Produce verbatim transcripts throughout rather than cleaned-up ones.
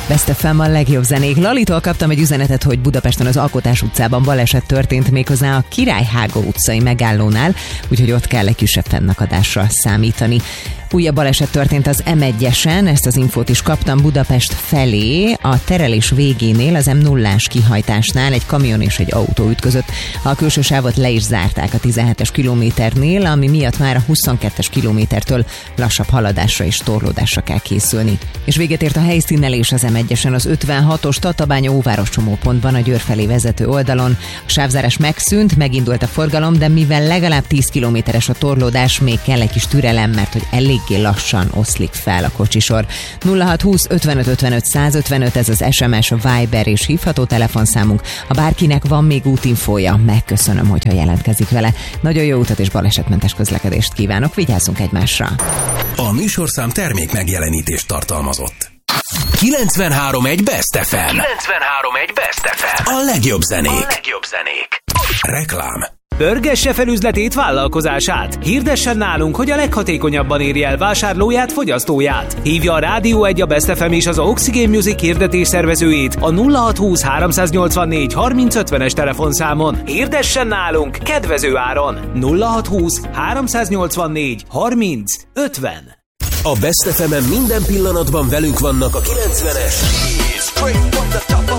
Best ef em a legjobb zenék. Lalitól kaptam egy üzenetet, hogy Budapesten az Alkotás utcában baleset történt, méghozzá a Királyhágó utcai megállónál, úgyhogy ott kell egy kisebb fennakadásra számítani. Újabb baleset történt az em egyesen, ezt az infót is kaptam Budapest felé, a terelés végénél, az em nullás kihajtásnál egy kamion és egy autó ütközött. A külső sávot le is zárták a tizenhetes kilométernél, ami miatt már a huszonkettes kilométertől lassabb haladásra és torlódásra kell készülni. És véget ért a helyszínelés az em egyesen az ötvenhatos Tatabánya-Óváros csomópontban a Győr felé vezető oldalon. A sávzárás megszűnt, megindult a forgalom, de mivel legalább tíz kilométeres a torlódás, még kell egy kis türelem, mert hogy eléggé lassan oszlik fel a kocsisor. nulla hat húsz ötvenöt ötvenöt százötvenöt, ez az es em es, Viber és hívható telefonszámunk. Ha bárkinek van még útinfója, megköszönöm, hogyha jelentkezik vele. Nagyon jó utat és balesetmentes közlekedést kívánok, vigyázzunk egymásra! A műsorszám termék megjelenítést tartalmazott. kilencvenhárom egy Best ef em. kilencvenhárom egy Best ef em. A legjobb zenék. A legjobb zenék. Reklám. Pörgesse fel üzletét, vállalkozását. Hirdessen nálunk, hogy a leghatékonyabban érje el vásárlóját, fogyasztóját. Hívja a Rádió egy, a Best ef em és az Oxygen Music hirdetés szervezőjét a nulla hat húsz háromszáznyolcvannégy harminc ötvenes telefonszámon. Hirdessen nálunk kedvező áron. nulla hat húsz háromszáznyolcvannégy harminc ötven. A Best ef em-en minden pillanatban velünk vannak a kilencvenes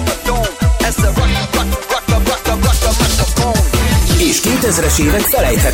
és kétezres évek felejthetetlen